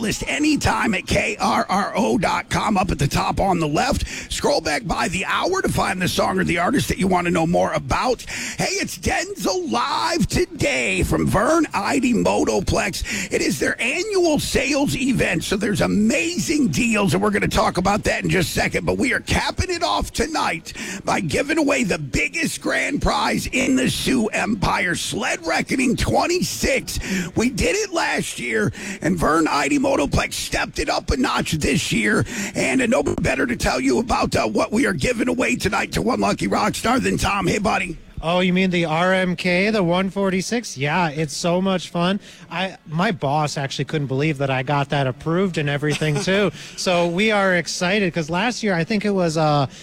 list anytime at KRRO.com. Up at the top on the left. Scroll back by the hour to find the song or the artist that you want to know more about. Hey, it's Denzel live today from Vern Ide Motoplex. It is their annual sales event, so there's amazing deals, and we're going to talk about that in just a second. But we are capping it off tonight by giving away the biggest grand prize in the Sioux Empire, Sled Reckoning 26. We did it last year, and Vern Ide Motoplex stepped it up a notch this year, and nobody better to tell you about what we are giving away tonight to one lucky rock star than Tom. Hey, buddy. Oh, you mean the RMK, the 146? Yeah, it's so much fun. My boss actually couldn't believe that I got that approved and everything too. So we are excited because last year I think it was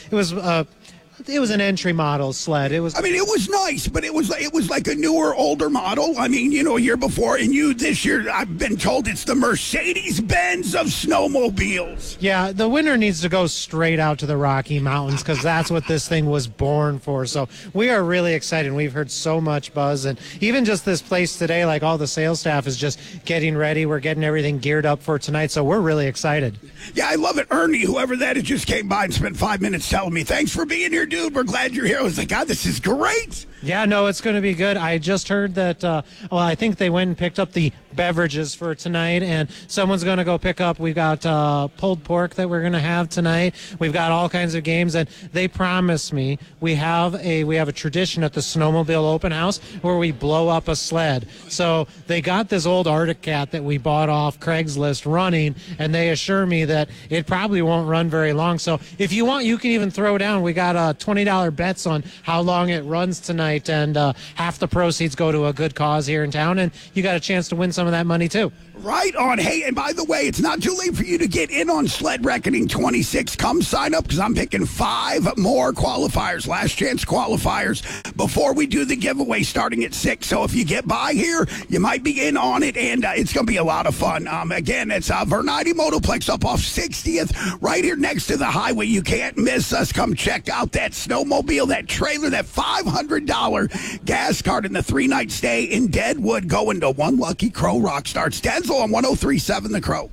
an entry model sled. It was nice, but it was like a newer, older model. I mean, a year before, and this year, I've been told it's the Mercedes-Benz of snowmobiles. Yeah, the winner needs to go straight out to the Rocky Mountains because that's what this thing was born for. So we are really excited. We've heard so much buzz, and even just this place today, like all the sales staff is just getting ready. We're getting everything geared up for tonight, so we're really excited. Yeah, I love it. Ernie, whoever that is, just came by and spent 5 minutes telling me, thanks for being here, dude. We're glad you're here. I was like, God, this is great. Yeah, no, it's going to be good. I just heard that, I think they went and picked up the beverages for tonight, and someone's going to go pick up. We've got pulled pork that we're going to have tonight. We've got all kinds of games, and they promised me we have a tradition at the Snowmobile Open House where we blow up a sled. So they got this old Arctic Cat that we bought off Craigslist running, and they assure me that it probably won't run very long. So if you want, you can even throw down. We got $20 bets on how long it runs tonight, and half the proceeds go to a good cause here in town, and you got a chance to win some of that money too. Right on. Hey, and by the way, it's not too late for you to get in on Sled Reckoning 26. Come sign up because I'm picking 5 more qualifiers, last chance qualifiers, before we do the giveaway starting at 6. So if you get by here, you might be in on it, and it's going to be a lot of fun. Again, it's Vern Ide Motoplex up off 60th, right here next to the highway. You can't miss us. Come check out that snowmobile, that trailer, that $500 gas card, and the 3-night stay in Deadwood going to one lucky Crow rock star. It's Denzel on 103.7 The Crow.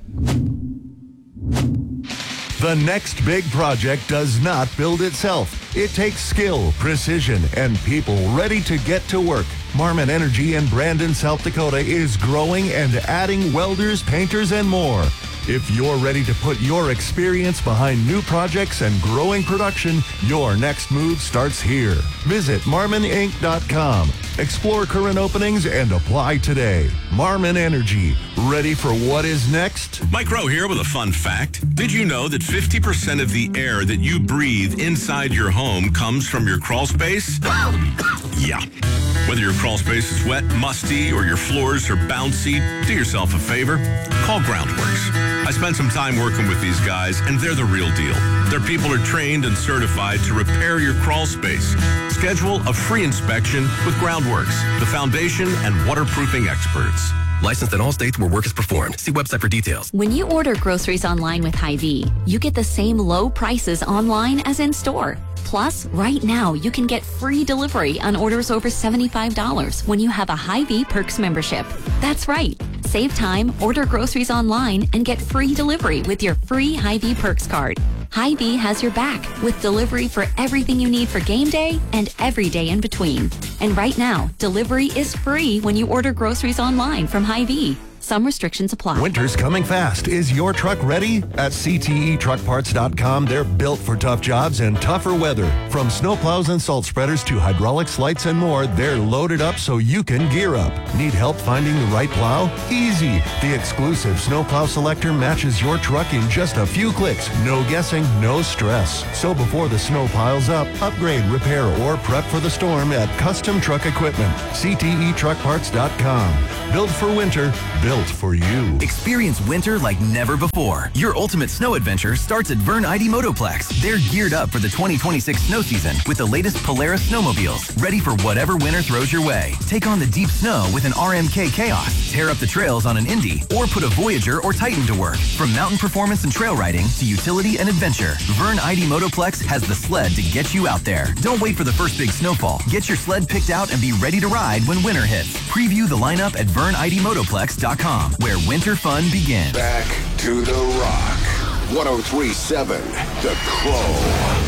The next big project does not build itself. It takes skill, precision, and people ready to get to work. Marmon Energy in Brandon, South Dakota is growing and adding welders, painters, and more. If you're ready to put your experience behind new projects and growing production, your next move starts here. Visit marmoninc.com. Explore current openings and apply today. Marmon Energy, ready for what is next? Mike Rowe here with a fun fact. Did you know that 50% of the air that you breathe inside your home comes from your crawl space? Yeah. Whether your crawl space is wet, musty, or your floors are bouncy, do yourself a favor. Call Groundworks. I spent some time working with these guys, and they're the real deal. Their people are trained and certified to repair your crawl space. Schedule a free inspection with Groundworks, the foundation and waterproofing experts. Licensed in all states where work is performed. See website for details. When you order groceries online with Hy-Vee, you get the same low prices online as in store. Plus, right now, you can get free delivery on orders over $75 when you have a Hy-Vee Perks membership. That's right. Save time, order groceries online, and get free delivery with your free Hy-Vee Perks card. Hy-Vee has your back with delivery for everything you need for game day and every day in between. And right now, delivery is free when you order groceries online from Hy-Vee. Some restrictions apply. Winter's coming fast. Is your truck ready? At CTETruckparts.com, they're built for tough jobs and tougher weather. From snowplows and salt spreaders to hydraulics, lights, and more, they're loaded up so you can gear up. Need help finding the right plow? Easy. The exclusive Snowplow Selector matches your truck in just a few clicks. No guessing, no stress. So before the snow piles up, upgrade, repair, or prep for the storm at Custom Truck Equipment. CTETruckparts.com. Built for winter, built for you. Experience winter like never before. Your ultimate snow adventure starts at Vern Ide Motoplex. They're geared up for the 2026 snow season with the latest Polaris snowmobiles, ready for whatever winter throws your way. Take on the deep snow with an RMK Chaos, tear up the trails on an Indy, or put a Voyager or Titan to work. From mountain performance and trail riding to utility and adventure, Vern Ide Motoplex has the sled to get you out there. Don't wait for the first big snowfall. Get your sled picked out and be ready to ride when winter hits. Preview the lineup at VernIdeMotoplex.com. HyundaiUSA.com, where winter fun begins. Back to the Rock. 103.7 The Crow.